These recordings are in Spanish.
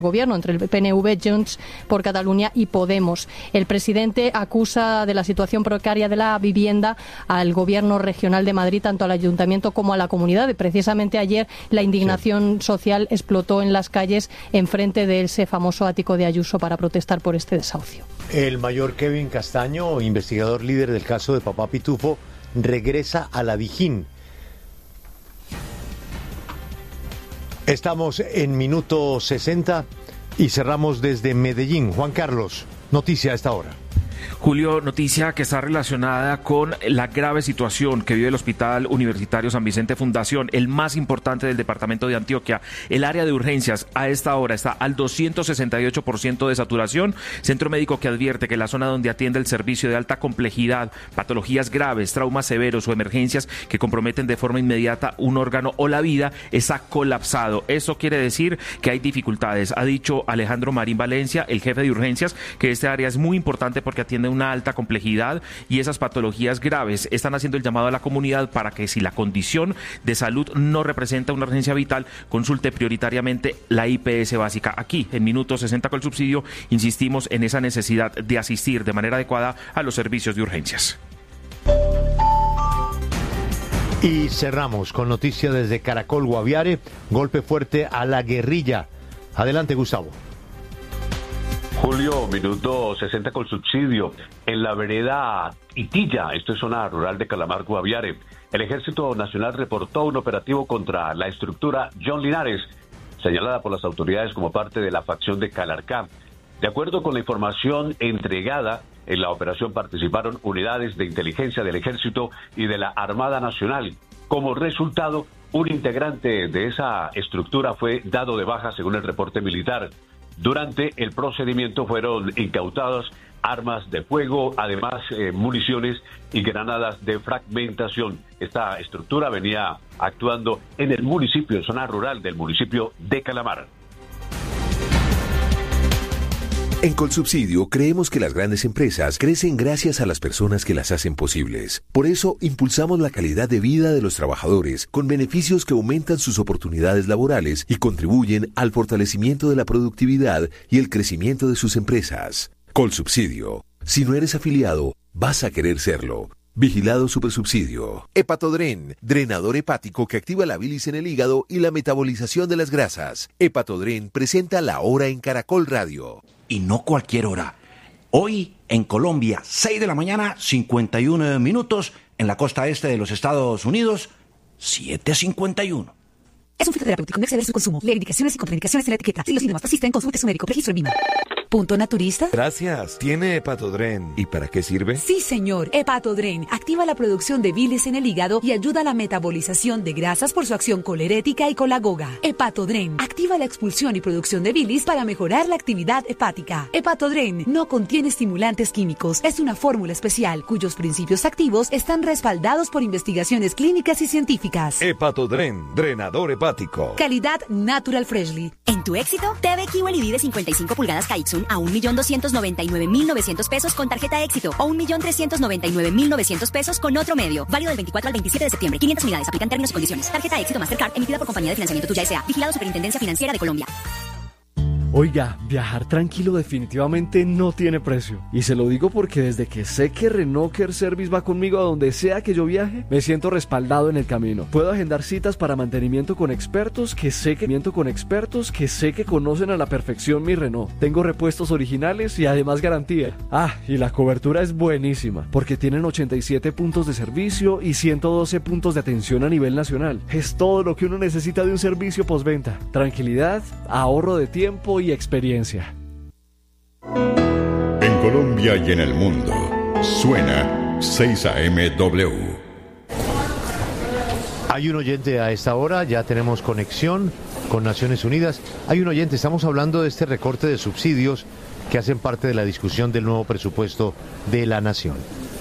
gobierno entre el PNV, Junts por Cataluña y Podemos. El presidente acusa de la situación precaria de la vivienda al gobierno regional de Madrid, tanto al ayuntamiento como a la comunidad. Y precisamente ayer la indignación social explotó en las calles enfrente de ese famoso ático de Ayuso para protestar por este desahucio. El mayor Kevin Castaño, investigador líder del caso de Papá Pitufo, regresa a la Dijín. Estamos en minuto 60 y cerramos desde Medellín. Juan Carlos, noticia a esta hora. Julio, noticia que está relacionada con la grave situación que vive el Hospital Universitario San Vicente Fundación, el más importante del departamento de Antioquia. El área de urgencias a esta hora está al 268% de saturación. Centro médico que advierte que la zona donde atiende el servicio de alta complejidad, patologías graves, traumas severos o emergencias que comprometen de forma inmediata un órgano o la vida está colapsado. Eso quiere decir que hay dificultades. Ha dicho Alejandro Marín Valencia, el jefe de urgencias, que este área es muy importante porque atiende una alta complejidad y esas patologías graves. Están haciendo el llamado a la comunidad para que, si la condición de salud no representa una urgencia vital, consulte prioritariamente la IPS básica. Aquí, en Minuto 60 con el subsidio, insistimos en esa necesidad de asistir de manera adecuada a los servicios de urgencias. Y cerramos con noticia desde Caracol, Guaviare. Golpe fuerte a la guerrilla. Adelante, Gustavo. Julio, minuto 60 con subsidio. En la vereda Itilla, esto es zona rural de Calamar, Guaviare, el Ejército Nacional reportó un operativo contra la estructura John Linares, señalada por las autoridades como parte de la facción de Calarcá. De acuerdo con la información entregada, en la operación participaron unidades de inteligencia del Ejército y de la Armada Nacional. Como resultado, un integrante de esa estructura fue dado de baja según el reporte militar. Durante el procedimiento fueron incautadas armas de fuego, además municiones y granadas de fragmentación. Esta estructura venía actuando en el municipio, en zona rural del municipio de Calamar. En Colsubsidio creemos que las grandes empresas crecen gracias a las personas que las hacen posibles. Por eso impulsamos la calidad de vida de los trabajadores con beneficios que aumentan sus oportunidades laborales y contribuyen al fortalecimiento de la productividad y el crecimiento de sus empresas. Colsubsidio. Si no eres afiliado, vas a querer serlo. Vigilado Supersubsidio. Hepatodren, drenador hepático que activa la bilis en el hígado y la metabolización de las grasas. Hepatodren presenta La Hora en Caracol Radio. Y no cualquier hora. Hoy en Colombia, 6 de la mañana, 51 minutos. En la costa este de los Estados Unidos, 7:51. Es un fitoterapéutico, no exceder su consumo. Leer indicaciones y contraindicaciones en la etiqueta. Si los síntomas persisten, consulte su médico. Registro en VIMA. ¿Punto naturista? Gracias. Tiene Hepatodren. ¿Y para qué sirve? Sí, señor. Hepatodren activa la producción de bilis en el hígado y ayuda a la metabolización de grasas por su acción colerética y colagoga. Hepatodren activa la expulsión y producción de bilis para mejorar la actividad hepática. Hepatodren no contiene estimulantes químicos. Es una fórmula especial cuyos principios activos están respaldados por investigaciones clínicas y científicas. Hepatodren, drenador hepático. Calidad Natural Freshly. En tu éxito, TV Kiwi LED de 55 pulgadas Kaixun a 1.299.900 pesos con tarjeta éxito o 1.399.900 pesos con otro medio. Válido del 24 al 27 de septiembre. 500 unidades. Aplican términos y condiciones. Tarjeta éxito Mastercard emitida por Compañía de Financiamiento Tuya S.A. Vigilado Superintendencia Financiera de Colombia. Oiga, viajar tranquilo definitivamente no tiene precio. Y se lo digo porque desde que sé que Renault Care Service va conmigo a donde sea que yo viaje, me siento respaldado en el camino. Puedo agendar citas para mantenimiento con expertos que sé que conocen a la perfección mi Renault. Tengo repuestos originales y además garantía. Ah, y la cobertura es buenísima, porque tienen 87 puntos de servicio y 112 puntos de atención a nivel nacional. Es todo lo que uno necesita de un servicio postventa. Tranquilidad, ahorro de tiempo y experiencia. En Colombia y en el mundo, suena 6AMW. Hay un oyente a esta hora, ya tenemos conexión con Naciones Unidas. Hay un oyente, estamos hablando de este recorte de subsidios que hacen parte de la discusión del nuevo presupuesto de la nación.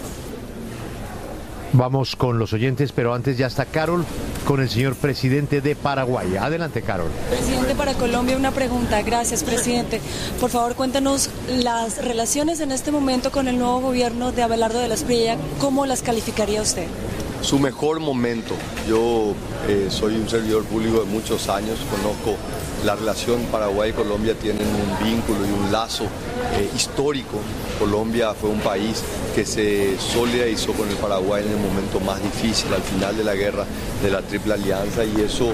Vamos con los oyentes, pero antes ya está Carol con el señor presidente de Paraguay. Adelante, Carol. Presidente, para Colombia una pregunta. Gracias, presidente. Por favor, cuéntanos las relaciones en este momento con el nuevo gobierno de Abelardo de la Espriella. ¿Cómo las calificaría usted? Su mejor momento. Yo soy un servidor público de muchos años, conozco La relación Paraguay y Colombia tienen un vínculo y un lazo histórico. Colombia fue un país que se solidarizó con el Paraguay en el momento más difícil, al final de la guerra de la Triple Alianza, y eso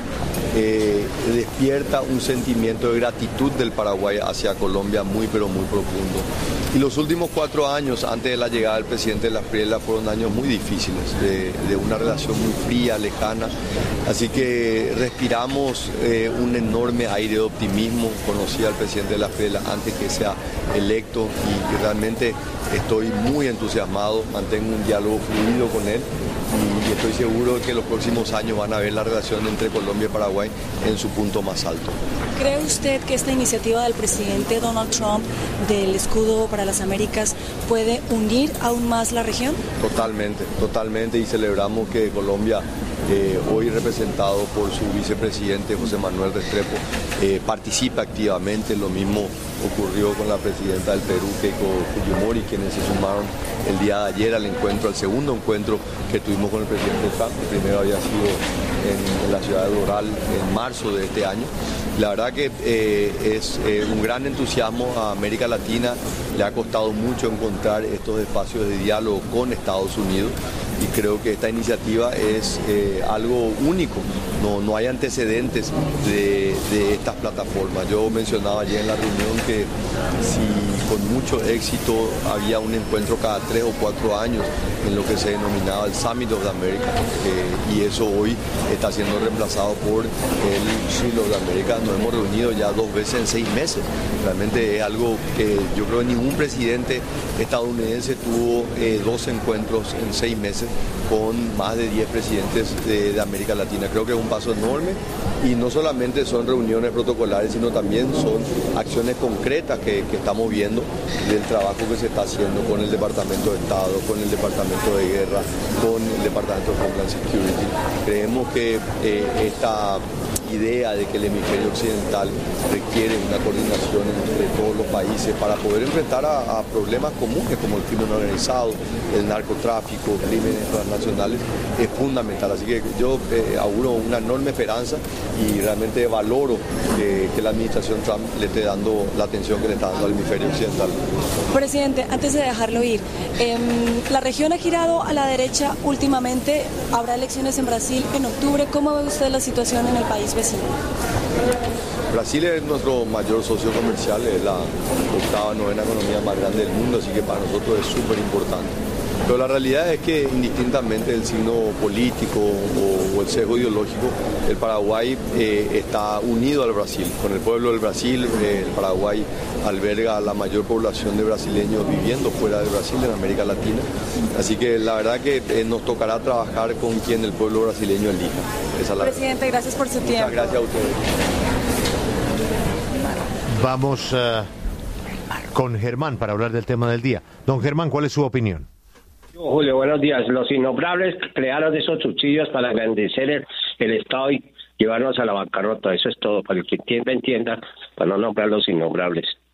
despierta un sentimiento de gratitud del Paraguay hacia Colombia muy pero muy profundo. Y los últimos 4 años antes de la llegada del presidente Laspriela fueron años muy difíciles, de una relación muy fría, lejana, así que respiramos un enorme aire de optimismo. Conocí al presidente Laspriela antes que sea electo y realmente estoy muy entusiasmado, mantengo un diálogo fluido con él y estoy seguro de que los próximos años van a ver la relación entre Colombia y Paraguay en su punto más alto. ¿Cree usted que esta iniciativa del presidente Donald Trump del escudo para las Américas puede unir aún más la región? Totalmente, y celebramos que Colombia, hoy representado por su vicepresidente José Manuel Restrepo, participa activamente. Lo mismo ocurrió con la presidenta del Perú, Keiko Fujimori, quienes se sumaron el día de ayer al segundo encuentro que tuvimos con el presidente Trump. El primero había sido en la ciudad de Doral en marzo de este año. La verdad que es un gran entusiasmo a América Latina. Le ha costado mucho encontrar estos espacios de diálogo con Estados Unidos y creo que esta iniciativa es algo único. No hay antecedentes de estas plataformas. Yo mencionaba ayer en la reunión que si con mucho éxito había un encuentro cada 3 o 4 años en lo que se denominaba el Summit of the Americas, y eso hoy está siendo reemplazado por el Summit of the Americas. Nos hemos reunido ya 2 veces en 6 meses. Realmente es algo que yo creo que ningún presidente estadounidense tuvo 2 encuentros en 6 meses con más de 10 presidentes de América Latina. Creo que es un paso enorme y no solamente son reuniones protocolares, sino también son acciones concretas que estamos viendo del trabajo que se está haciendo con el Departamento de Estado, con el Departamento de Guerra, con el Departamento de Homeland Security. Creemos que esta idea de que el hemisferio occidental requiere una coordinación entre todos los países para poder enfrentar a problemas comunes como el crimen organizado, el narcotráfico, crímenes transnacionales, es fundamental. Así que yo auguro una enorme esperanza y realmente valoro que la administración Trump le esté dando la atención que le está dando al hemisferio occidental. Presidente, antes de dejarlo ir, la región ha girado a la derecha últimamente, habrá elecciones en Brasil en octubre. ¿Cómo ve usted la situación en el país vecino? Brasil es nuestro mayor socio comercial, es la 8ª, 9ª economía más grande del mundo, así que para nosotros es súper importante. Pero la realidad es que indistintamente del signo político o el sesgo ideológico, el Paraguay está unido al Brasil. Con el pueblo del Brasil, el Paraguay alberga la mayor población de brasileños viviendo fuera de Brasil, en América Latina. Así que la verdad que nos tocará trabajar con quien el pueblo brasileño elija. Presidente, gracias por su tiempo. Muchas gracias a ustedes. Vamos con Germán para hablar del tema del día. Don Germán, ¿cuál es su opinión? Julio, buenos días. Los innombrables crearon esos subsidios para engrandecer el Estado y llevarnos a la bancarrota. Eso es todo. Para el que entienda, para no nombrar los innombrables.